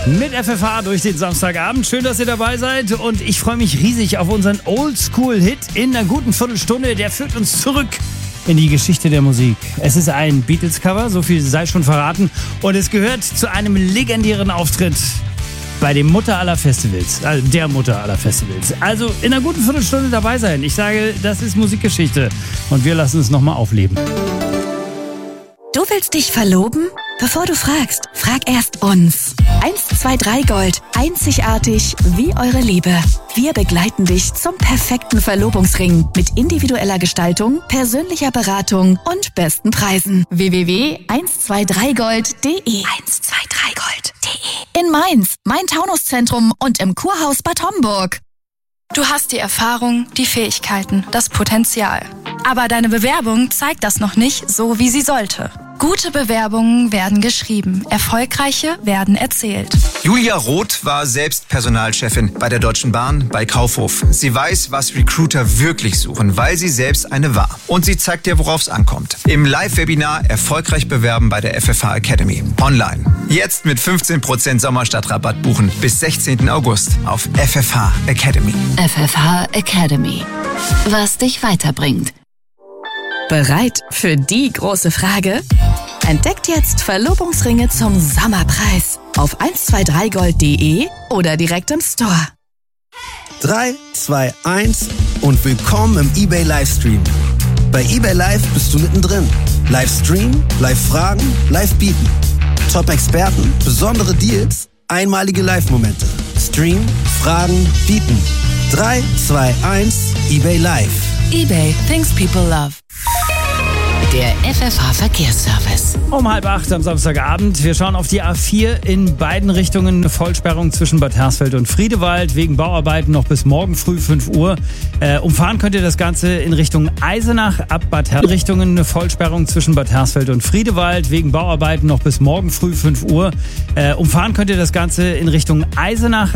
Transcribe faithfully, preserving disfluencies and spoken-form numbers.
Mit F F H durch den Samstagabend. Schön, dass ihr dabei seid. Und ich freue mich riesig auf unseren Oldschool-Hit in einer guten Viertelstunde. Der führt uns zurück in die Geschichte der Musik. Es ist ein Beatles-Cover, so viel sei schon verraten. Und es gehört zu einem legendären Auftritt bei dem Mutter aller Festivals. Also der Mutter aller Festivals. Also in einer guten Viertelstunde dabei sein. Ich sage, das ist Musikgeschichte. Und wir lassen es nochmal aufleben. Du willst dich verloben? Bevor du fragst, frag erst uns. eins zwei drei Gold. Einzigartig wie eure Liebe. Wir begleiten dich zum perfekten Verlobungsring mit individueller Gestaltung, persönlicher Beratung und besten Preisen. w w w punkt eins zwei drei gold punkt de eins zwei drei gold punkt de In Mainz, Main-Taunus-Zentrum und im Kurhaus Bad Homburg. Du hast die Erfahrung, die Fähigkeiten, das Potenzial. Aber deine Bewerbung zeigt das noch nicht so, wie sie sollte. Gute Bewerbungen werden geschrieben, erfolgreiche werden erzählt. Julia Roth war selbst Personalchefin bei der Deutschen Bahn, bei Kaufhof. Sie weiß, was Recruiter wirklich suchen, weil sie selbst eine war. Und sie zeigt dir, worauf es ankommt. Im Live-Webinar Erfolgreich bewerben bei der F F H Academy. Online. Jetzt mit fünfzehn Prozent Sommerstadtrabatt buchen bis sechzehnten August auf F F H Academy. F F H Academy. Was dich weiterbringt. Bereit für die große Frage? Entdeckt jetzt Verlobungsringe zum Sommerpreis auf eins zwei drei gold punkt de oder direkt im Store. drei, zwei, eins und willkommen im eBay Livestream. Bei eBay Live bist du mittendrin. Livestream, Live-Fragen, Live-Bieten. Top-Experten, besondere Deals, einmalige Live-Momente. Stream, Fragen, Bieten. drei, zwei, eins, eBay Live. eBay, things people love. Der F F H Verkehrsservice. Um halb acht am Samstagabend. Wir schauen auf die A vier in beiden Richtungen. Vollsperrung zwischen Bad Hersfeld und Friedewald. Wegen Bauarbeiten noch bis morgen früh fünf Uhr. Äh, umfahren könnt ihr das Ganze in Richtung Eisenach ab Bad Hersfeld. Richtungen Vollsperrung zwischen Bad Hersfeld und Friedewald. Wegen Bauarbeiten noch bis morgen früh fünf Uhr. Äh, umfahren könnt ihr das Ganze in Richtung Eisenach